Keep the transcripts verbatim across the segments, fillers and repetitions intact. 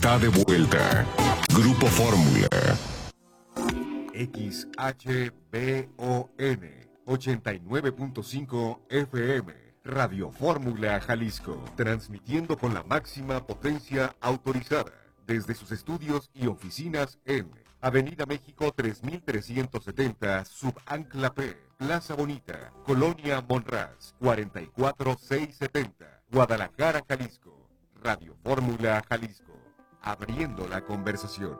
Está de vuelta. Grupo Fórmula. X H B O N ochenta y nueve punto cinco F M, Radio Fórmula Jalisco, transmitiendo con la máxima potencia autorizada desde sus estudios y oficinas en Avenida México tres mil trescientos setenta, Subancla P, Plaza Bonita, Colonia Monraz, cuarenta y cuatro mil seiscientos setenta, Guadalajara, Jalisco. Radio Fórmula Jalisco, abriendo la conversación.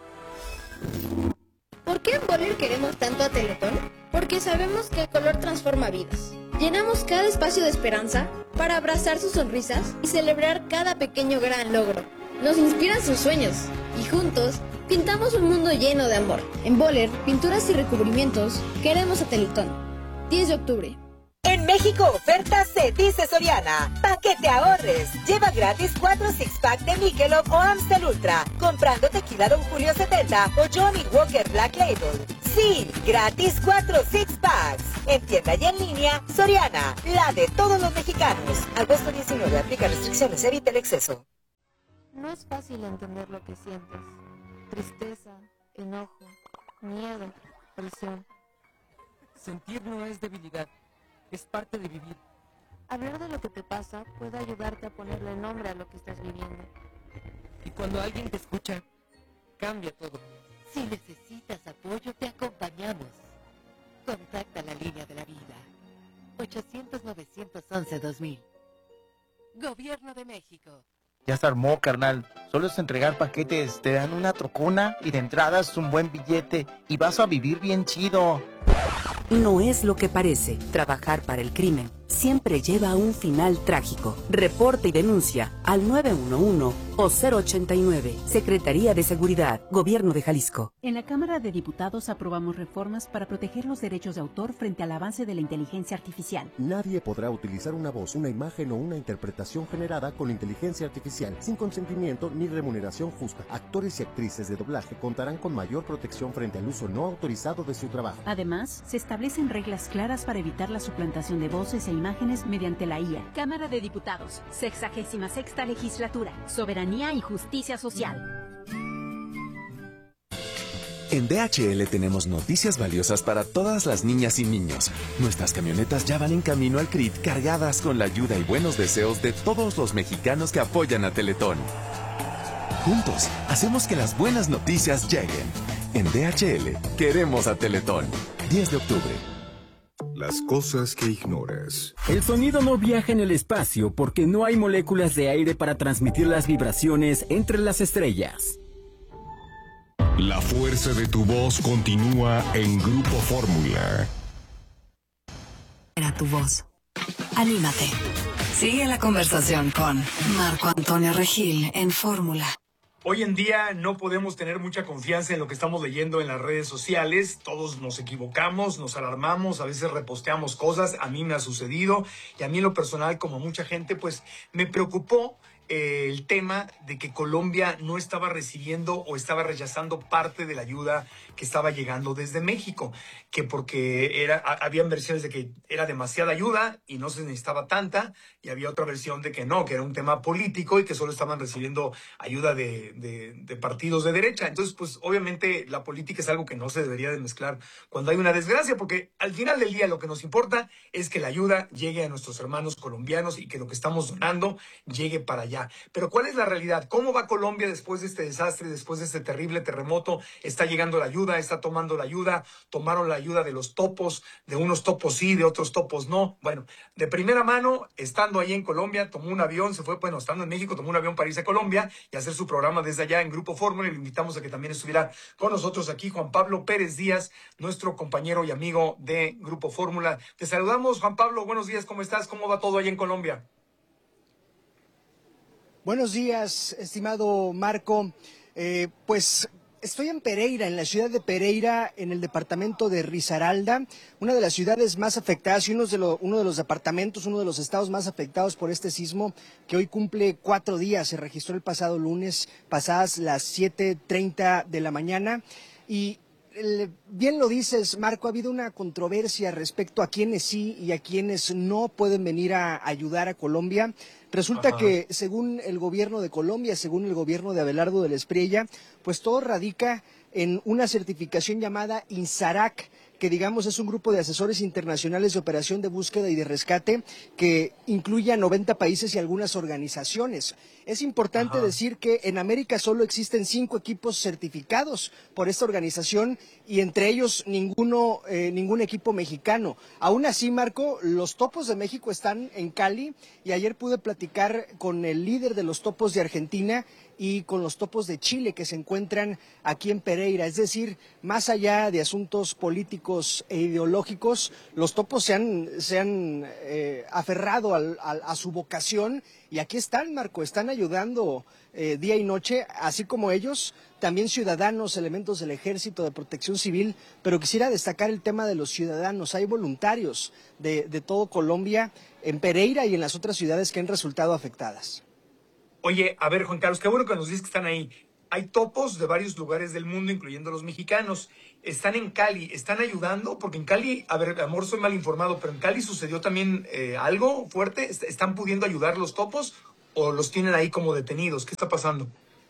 ¿Por qué en Boller queremos tanto a Teletón? Porque sabemos que el color transforma vidas. Llenamos cada espacio de esperanza para abrazar sus sonrisas y celebrar cada pequeño gran logro. Nos inspiran sus sueños y juntos pintamos un mundo lleno de amor. En Boller, pinturas y recubrimientos, queremos a Teletón. diez de octubre. En México, oferta se dice Soriana. Pa' que te ahorres. Lleva gratis cuatro six-pack de Michelob o Amstel Ultra. Comprando tequila Don Julio setenta o Johnny Walker Black Label. Sí, gratis cuatro six-packs. En tienda y en línea, Soriana. La de todos los mexicanos. Agosto diecinueve. Aplica restricciones. Evita el exceso. No es fácil entender lo que sientes. Tristeza, enojo, miedo, presión. Sentir no es debilidad. Es parte de vivir. Hablar de lo que te pasa puede ayudarte a ponerle nombre a lo que estás viviendo. Y cuando alguien te escucha, cambia todo. Si necesitas apoyo, te acompañamos. Contacta la línea de la vida. ochocientos, novecientos once, dos mil. Gobierno de México. Ya se armó, carnal. Solo es entregar paquetes, te dan una trocona y de entrada es un buen billete y vas a vivir bien chido. No es lo que parece. Trabajar para el crimen siempre lleva a un final trágico. Reporte y denuncia al nueve uno uno o cero ochenta y nueve. Secretaría de Seguridad, Gobierno de Jalisco. En la Cámara de Diputados aprobamos reformas para proteger los derechos de autor frente al avance de la inteligencia artificial. Nadie podrá utilizar una voz, una imagen o una interpretación generada con inteligencia artificial sin consentimiento ni remuneración justa. Actores y actrices de doblaje contarán con mayor protección frente al uso no autorizado de su trabajo. Además, se establecen reglas claras para evitar la suplantación de voces e imágenes mediante la I A. Cámara de Diputados, sexagésima sexta legislatura, soberanía y justicia social. En D H L tenemos noticias valiosas para todas las niñas y niños. Nuestras camionetas ya van en camino al C R I T cargadas con la ayuda y buenos deseos de todos los mexicanos que apoyan a Teletón. Juntos, hacemos que las buenas noticias lleguen. En D H L, queremos a Teletón. diez de octubre. Las cosas que ignoras. El sonido no viaja en el espacio porque no hay moléculas de aire para transmitir las vibraciones entre las estrellas. La fuerza de tu voz continúa en Grupo Fórmula. Era tu voz. Anímate. Sigue la conversación con Marco Antonio Regil en Fórmula. Hoy en día no podemos tener mucha confianza en lo que estamos leyendo en las redes sociales. Todos nos equivocamos, nos alarmamos, a veces reposteamos cosas. A mí me ha sucedido y a mí en lo personal, como mucha gente, pues me preocupó eh, el tema de que Colombia no estaba recibiendo o estaba rechazando parte de la ayuda que estaba llegando desde México, que porque era, habían versiones de que era demasiada ayuda y no se necesitaba tanta, y había otra versión de que no, que era un tema político y que solo estaban recibiendo ayuda de, de, de partidos de derecha. Entonces, pues obviamente la política es algo que no se debería de mezclar cuando hay una desgracia, porque al final del día lo que nos importa es que la ayuda llegue a nuestros hermanos colombianos y que lo que estamos donando llegue para allá. Pero ¿cuál es la realidad? ¿Cómo va Colombia después de este desastre, después de este terrible terremoto? ¿Está llegando la ayuda? ¿Está tomando la ayuda? ¿Tomaron la ayuda de los topos? De unos topos sí, de otros topos no. Bueno, de primera mano, estando ahí en Colombia, tomó un avión, se fue, bueno, estando en México, tomó un avión para irse a Colombia y hacer su programa desde allá en Grupo Fórmula. Y le invitamos a que también estuviera con nosotros aquí Juan Pablo Pérez Díaz, nuestro compañero y amigo de Grupo Fórmula. Te saludamos, Juan Pablo. Buenos días, ¿cómo estás? ¿Cómo va todo ahí en Colombia? Buenos días, estimado Marco. Eh, pues estoy en Pereira, en la ciudad de Pereira, en el departamento de Risaralda, una de las ciudades más afectadas y uno de, lo, uno de los departamentos, uno de los estados más afectados por este sismo que hoy cumple cuatro días. Se registró el pasado lunes, pasadas las siete treinta de la mañana. Y el, bien lo dices, Marco, ha habido una controversia respecto a quienes sí y a quienes no pueden venir a ayudar a Colombia. Resulta Ajá. que según el gobierno de Colombia, según el gobierno de Abelardo de la Espriella, pues todo radica en una certificación llamada INSARAC, que digamos es un grupo de asesores internacionales de operación de búsqueda y de rescate que incluye a noventa países y algunas organizaciones. Es importante Ajá. decir que en América solo existen cinco equipos certificados por esta organización y entre ellos ninguno, eh, ningún equipo mexicano. Aún así, Marco, los Topos de México están en Cali y ayer pude platicar con el líder de los Topos de Argentina y con los Topos de Chile que se encuentran aquí en Pereira. Es decir, más allá de asuntos políticos e ideológicos, los Topos se han, se han eh, aferrado al, al, a su vocación y aquí están, Marco, están ayudando eh, día y noche, así como ellos, también ciudadanos, elementos del Ejército, de Protección Civil, pero quisiera destacar el tema de los ciudadanos. Hay voluntarios de, de todo Colombia, en Pereira y en las otras ciudades que han resultado afectadas. Oye, a ver, Juan Carlos, qué bueno que nos dices que están ahí. Hay topos de varios lugares del mundo, incluyendo los mexicanos. Están en Cali, ¿están ayudando? Porque en Cali, a ver, amor, soy mal informado, pero en Cali sucedió también eh, algo fuerte. ¿Están pudiendo ayudar los topos o los tienen ahí como detenidos? ¿Qué está pasando?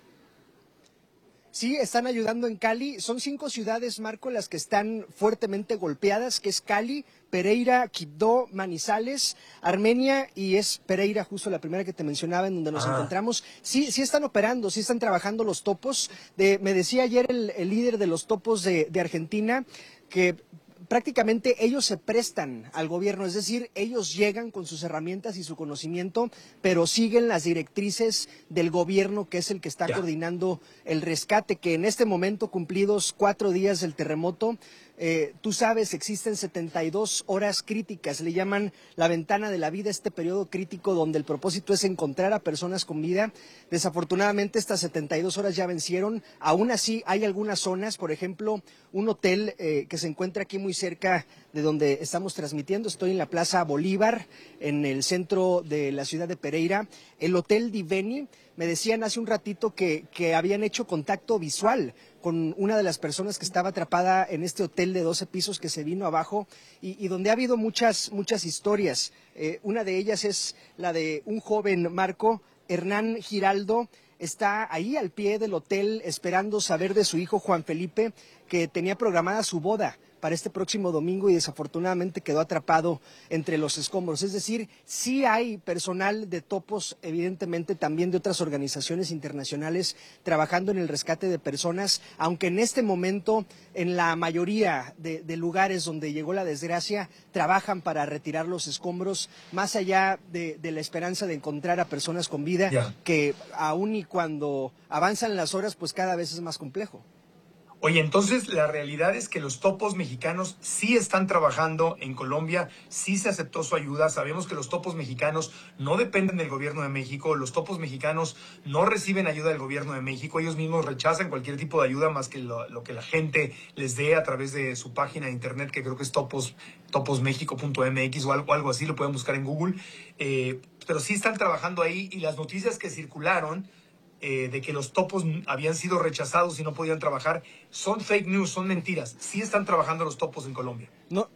Sí, están ayudando en Cali. Son cinco ciudades, Marco, las que están fuertemente golpeadas, que es Cali, Pereira, Quibdó, Manizales, Armenia y es Pereira, justo la primera que te mencionaba, en donde nos ah. encontramos. Sí, sí están operando, sí están trabajando los topos. De, me decía ayer el, el líder de los topos de, de Argentina que prácticamente ellos se prestan al gobierno, es decir, ellos llegan con sus herramientas y su conocimiento, pero siguen las directrices del gobierno, que es el que está ya. coordinando el rescate, que en este momento, cumplidos cuatro días del terremoto, Eh, tú sabes, existen setenta y dos horas críticas, le llaman la ventana de la vida, este periodo crítico donde el propósito es encontrar a personas con vida. Desafortunadamente estas setenta y dos horas ya vencieron, aún así hay algunas zonas, por ejemplo, un hotel eh, que se encuentra aquí muy cerca de donde estamos transmitiendo, estoy en la Plaza Bolívar, en el centro de la ciudad de Pereira, el Hotel Diveni. Me decían hace un ratito que, que habían hecho contacto visual con una de las personas que estaba atrapada en este hotel de doce pisos que se vino abajo y, y donde ha habido muchas, muchas historias. Eh, una de ellas es la de un joven, Marco, Hernán Giraldo, está ahí al pie del hotel esperando saber de su hijo Juan Felipe, que tenía programada su boda para este próximo domingo y desafortunadamente quedó atrapado entre los escombros. Es decir, sí hay personal de topos, evidentemente también de otras organizaciones internacionales trabajando en el rescate de personas, aunque en este momento en la mayoría de, de lugares donde llegó la desgracia trabajan para retirar los escombros, más allá de, de la esperanza de encontrar a personas con vida, yeah. que aún y cuando avanzan las horas, pues cada vez es más complejo. Oye, entonces la realidad es que los topos mexicanos sí están trabajando en Colombia, sí se aceptó su ayuda. Sabemos que los topos mexicanos no dependen del gobierno de México, los topos mexicanos no reciben ayuda del gobierno de México, ellos mismos rechazan cualquier tipo de ayuda más que lo, lo que la gente les dé a través de su página de internet, que creo que es topos, toposmexico punto m x o algo, algo así, lo pueden buscar en Google. Eh, pero sí están trabajando ahí y las noticias que circularon Eh, de que los topos habían sido rechazados y no podían trabajar, son fake news, son mentiras. Sí están trabajando los topos en Colombia. No,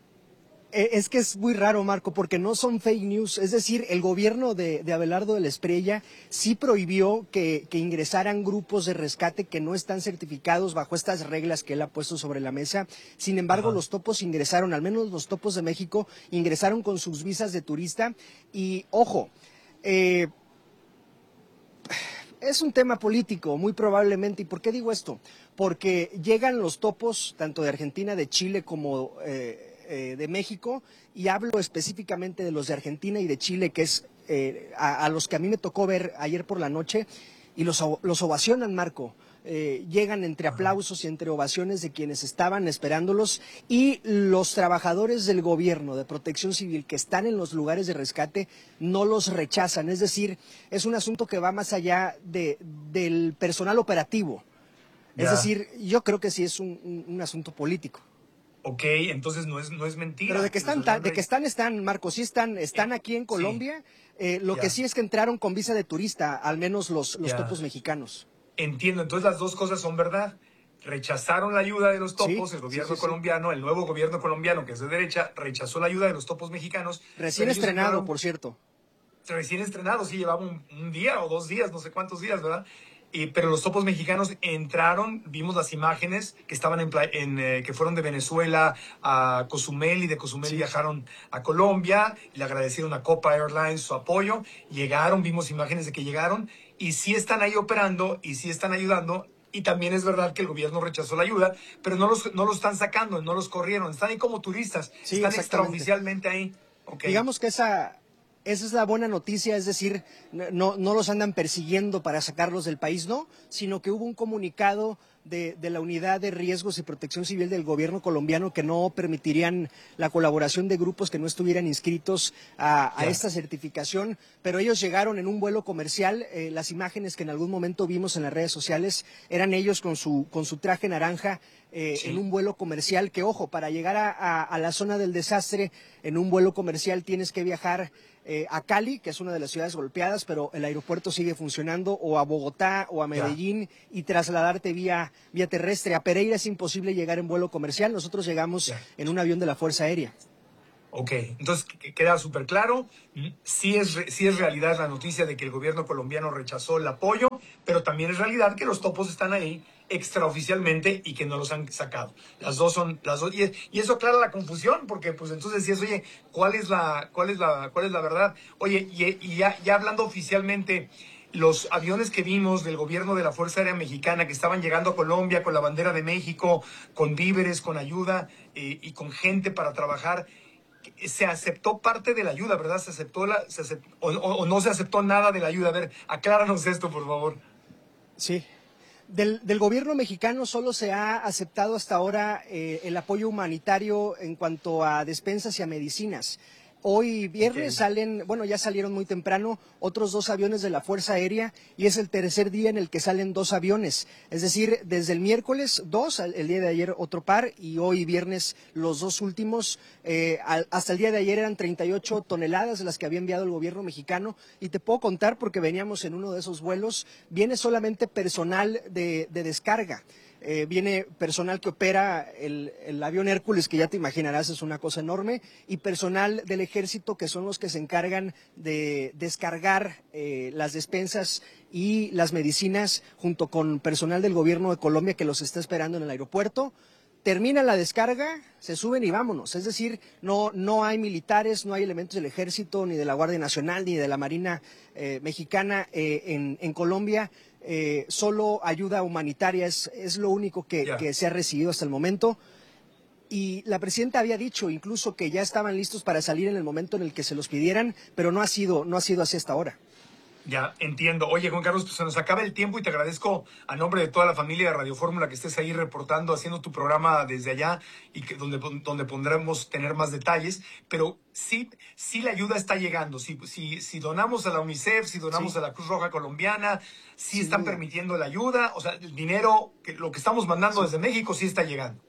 es que es muy raro, Marco, porque no son fake news. Es decir, el gobierno de, de Abelardo de la Espriella sí prohibió que, que ingresaran grupos de rescate que no están certificados bajo estas reglas que él ha puesto sobre la mesa. Sin embargo, Ajá. los topos ingresaron, al menos los topos de México, ingresaron con sus visas de turista. Y, ojo, eh... es un tema político, muy probablemente. ¿Y por qué digo esto? Porque llegan los topos, tanto de Argentina, de Chile, como eh, eh, de México, y hablo específicamente de los de Argentina y de Chile, que es eh, a, a los que a mí me tocó ver ayer por la noche, y los, los ovacionan, Marco. Eh, llegan entre aplausos y entre ovaciones de quienes estaban esperándolos, y los trabajadores del gobierno de Protección Civil que están en los lugares de rescate no los rechazan. Es decir, es un asunto que va más allá de, del personal operativo. Ya. Es decir, yo creo que sí es un, un, un asunto político. Ok, entonces no es, no es mentira. Pero de que están, de que están, están, Marco, sí están, están aquí en Colombia. Sí. Eh, lo ya. que sí es que entraron con visa de turista, al menos los, los topos mexicanos. Entiendo, entonces las dos cosas son verdad. rechazaron la ayuda de los topos, Sí, el gobierno sí, sí, sí. colombiano, el nuevo gobierno colombiano, que es de derecha, rechazó la ayuda de los topos mexicanos. Recién pero ellos estrenado, entraron- por cierto. Recién estrenado, sí, llevaba un, un día o dos días, no sé cuántos días, ¿verdad? Y, pero los topos mexicanos entraron, vimos las imágenes que estaban en, pla- en eh, que fueron de Venezuela a Cozumel, y de Cozumel viajaron a Colombia, le agradecieron a Copa Airlines su apoyo, llegaron, vimos imágenes de que llegaron, y sí están ahí operando, y sí están ayudando, y también es verdad que el gobierno rechazó la ayuda, pero no los, no los están sacando, no los corrieron, están ahí como turistas, Sí, están exactamente. extraoficialmente ahí. Ok. Digamos que esa, esa es la buena noticia, es decir, no, no los andan persiguiendo para sacarlos del país, no, sino que hubo un comunicado de, de la Unidad de Riesgos y Protección Civil del gobierno colombiano que no permitirían la colaboración de grupos que no estuvieran inscritos a, a Ya. esta certificación, pero ellos llegaron en un vuelo comercial. Eh, las imágenes que en algún momento vimos en las redes sociales eran ellos con su, con su traje naranja, eh, Sí. en un vuelo comercial que, ojo, para llegar a, a- a la zona del desastre en un vuelo comercial tienes que viajar eh, a Cali, que es una de las ciudades golpeadas, pero el aeropuerto sigue funcionando, o a Bogotá o a Medellín, y trasladarte vía, vía terrestre. A Pereira es imposible llegar en vuelo comercial, nosotros llegamos en un avión de la Fuerza Aérea. Ok, entonces que- queda súper claro, sí es, re- sí es realidad la noticia de que el gobierno colombiano rechazó el apoyo, pero también es realidad que los topos están ahí extraoficialmente y que no los han sacado. Las dos son, las dos, y, es- y eso aclara la confusión, porque pues entonces decías, oye, ¿cuál es la, cuál es la, cuál es la verdad? Oye, y, y ya, ya hablando oficialmente, los aviones que vimos del gobierno de la Fuerza Aérea Mexicana que estaban llegando a Colombia con la bandera de México, con víveres, con ayuda eh, y con gente para trabajar, se aceptó parte de la ayuda, ¿verdad? Se aceptó la, se acep- o, o- o no se aceptó nada de la ayuda. A ver, acláranos esto, por favor. Sí. Del, del gobierno mexicano solo se ha aceptado hasta ahora eh, el apoyo humanitario en cuanto a despensas y a medicinas. Hoy viernes Ok. salen, bueno, ya salieron muy temprano otros dos aviones de la Fuerza Aérea, y es el tercer día en el que salen dos aviones. Es decir, desde el miércoles dos, el día de ayer otro par, y hoy viernes los dos últimos. Eh, al- hasta el día de ayer eran treinta y ocho toneladas de las que había enviado el gobierno mexicano, y te puedo contar porque veníamos en uno de esos vuelos, viene solamente personal de, de descarga. Eh, viene personal que opera el, el avión Hércules, que ya te imaginarás es una cosa enorme, y personal del ejército, que son los que se encargan de descargar eh, las despensas y las medicinas, junto con personal del gobierno de Colombia que los está esperando en el aeropuerto. Termina la descarga, se suben y vámonos. Es decir, no, no hay militares, no hay elementos del ejército, ni de la Guardia Nacional, ni de la Marina eh, Mexicana eh, en, en Colombia. Eh, solo ayuda humanitaria es, es lo único que, Ya. que se ha recibido hasta el momento. Y la presidenta había dicho incluso que ya estaban listos para salir en el momento en el que se los pidieran, pero no ha sido, no ha sido así hasta ahora. Ya, entiendo. Oye, Juan Carlos, pues se nos acaba el tiempo y te agradezco a nombre de toda la familia de Radio Fórmula que estés ahí reportando, haciendo tu programa desde allá, y que donde, donde pondremos tener más detalles. Pero sí, sí la ayuda está llegando. Si, si, si donamos a la UNICEF, si donamos Sí. a la Cruz Roja Colombiana, sí Sin están duda. permitiendo la ayuda. O sea, el dinero, que lo que estamos mandando desde México sí está llegando.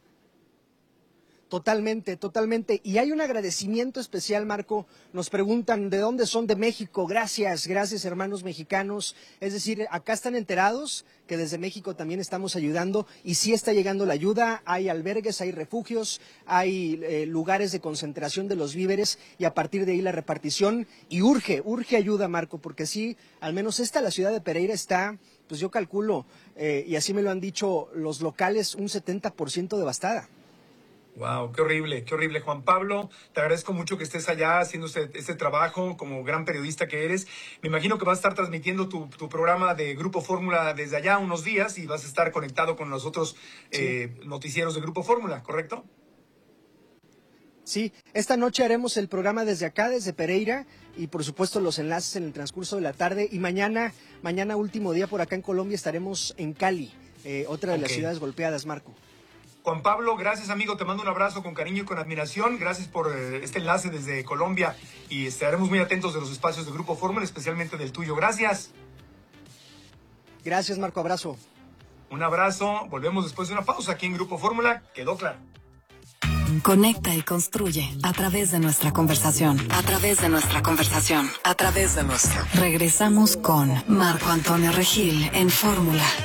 Totalmente, totalmente. Y hay un agradecimiento especial, Marco. Nos preguntan de dónde son, de México. Gracias, gracias, hermanos mexicanos. Es decir, acá están enterados que desde México también estamos ayudando, y sí está llegando la ayuda. Hay albergues, hay refugios, hay eh, lugares de concentración de los víveres, y a partir de ahí la repartición. Y urge, urge ayuda, Marco, porque sí, al menos esta, la ciudad de Pereira, está, pues yo calculo, eh, y así me lo han dicho los locales, un setenta por ciento devastada. Wow, qué horrible, qué horrible. Juan Pablo, te agradezco mucho que estés allá haciendo este, este trabajo como gran periodista que eres. Me imagino que vas a estar transmitiendo tu, tu programa de Grupo Fórmula desde allá unos días, y vas a estar conectado con los otros eh, noticieros de Grupo Fórmula, ¿correcto? Sí, esta noche haremos el programa desde acá, desde Pereira, y por supuesto los enlaces en el transcurso de la tarde. Y mañana, mañana último día por acá en Colombia, estaremos en Cali, eh, otra de las Ok. ciudades golpeadas, Marco. Juan Pablo, gracias amigo, te mando un abrazo con cariño y con admiración. Gracias por eh, este enlace desde Colombia, y estaremos muy atentos de los espacios de Grupo Fórmula, especialmente del tuyo. Gracias. Gracias, Marco, abrazo. Un abrazo, volvemos después de una pausa aquí en Grupo Fórmula, quedó claro. Conecta y construye a través de nuestra conversación. A través de nuestra conversación. A través de nuestra. Regresamos con Marco Antonio Regil en Fórmula.